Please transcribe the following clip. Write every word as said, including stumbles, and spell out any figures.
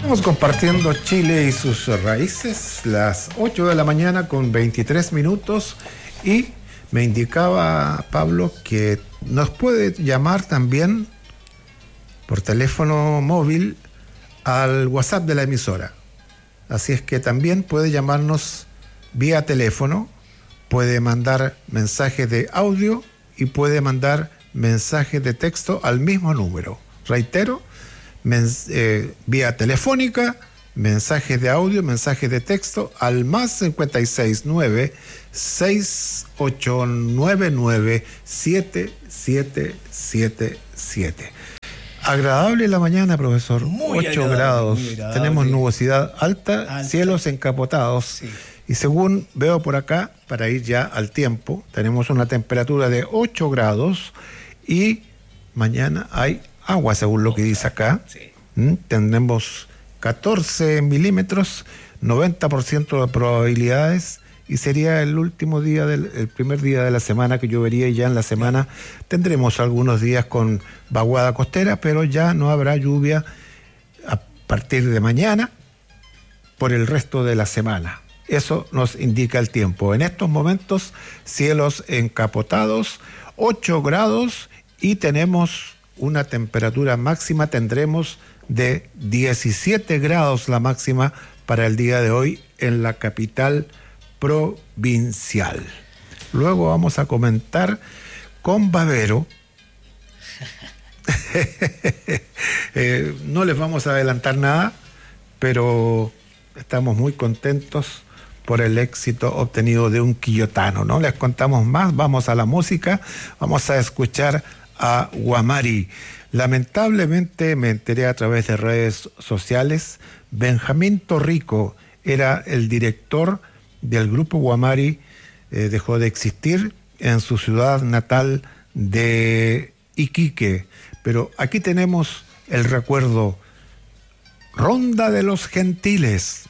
Estamos compartiendo Chile y sus raíces, las ocho de la mañana con veintitrés minutos, y me indicaba Pablo que nos puede llamar también por teléfono móvil al WhatsApp de la emisora. Así es que también puede llamarnos vía teléfono, puede mandar mensajes de audio y puede mandar mensajes de texto al mismo número. Reitero, mens- eh, vía telefónica, mensajes de audio, mensajes de texto al más cincuenta y seis nueve, seis ocho nueve nueve, siete siete siete siete. Agradable la mañana, profesor. Muy ocho agradable, grados. muy agradable. Tenemos nubosidad alta, Alta. cielos encapotados. Sí. Y según veo por acá, para ir ya al tiempo, tenemos una temperatura de ocho grados y mañana hay agua, según lo que dice acá. Sí. ¿Mm? Tendremos catorce milímetros, noventa por ciento de probabilidades, y sería el último día, del, el primer día de la semana que llovería, y ya en la semana tendremos algunos días con vaguada costera, pero ya no habrá lluvia a partir de mañana por el resto de la semana. Eso nos indica el tiempo. En estos momentos, cielos encapotados, ocho grados, y tenemos una temperatura máxima, tendremos de diecisiete grados la máxima para el día de hoy en la capital provincial. Luego vamos a comentar con Bavero. eh, no les vamos a adelantar nada, pero estamos muy contentos por el éxito obtenido de un quillotano. No les contamos más, vamos a la música, vamos a escuchar a Guamari. Lamentablemente me enteré a través de redes sociales, Benjamín Torrico era el director del grupo Guamari, eh, dejó de existir en su ciudad natal de Iquique. Pero aquí tenemos el recuerdo. Ronda de los Gentiles.